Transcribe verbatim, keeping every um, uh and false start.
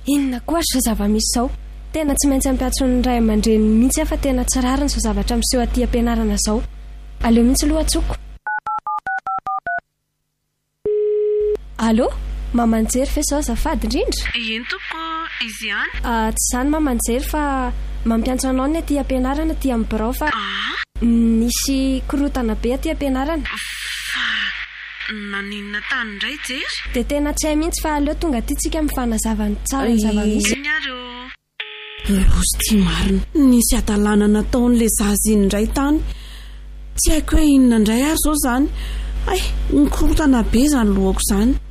Inona koa ary izao zava-misy izao? Tena tsy maintsy ampiatso ny ray aman-dreny mihitsy afa tena tsy rariny izao zavatra miseho aty ampianarana izao. Aleo mihitsy aloha atsoko. Allo? Mamanjery ve izao azafady indrindra? Eny tompo, izy ihany? Ah, tsy izany mamanjery fa mampiantso anao ny aty ampianarana aty amin'ny birao fa nisy korotana be aty ampianarana. Naninona tany indray jery? Dia tena tsy hay mihitsy fa aleo tonga aty tsika mifanazava ny tsara ny zava-misy. Eny arô. Rozy tia marina. Nisy adalana nataon'ilay zaza iny indray tany. Tsy haiko hoe inona indray ary izao izany. Ay, nikorotana be izany lohako izany.